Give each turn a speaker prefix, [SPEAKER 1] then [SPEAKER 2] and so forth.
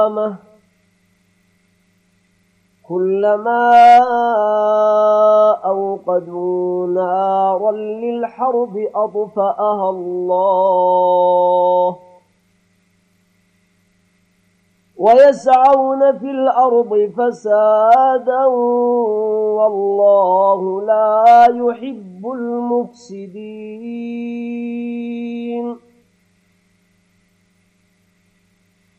[SPEAKER 1] كلما أوقدوا نارا للحرب أطفأها الله ويسعون في الأرض فسادا والله لا يحب المفسدين